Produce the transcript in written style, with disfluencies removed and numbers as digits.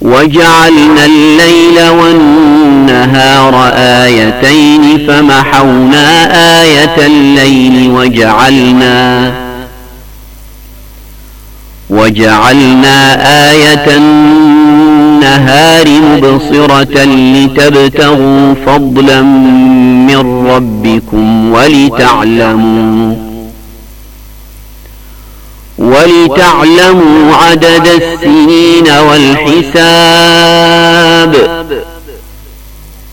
وجعلنا الليل والنهار آيتين فمحونا آية الليل وجعلنا آية النهار مبصرة لتبتغوا فضلا من ربكم ولتعلموا عدد السنين والحساب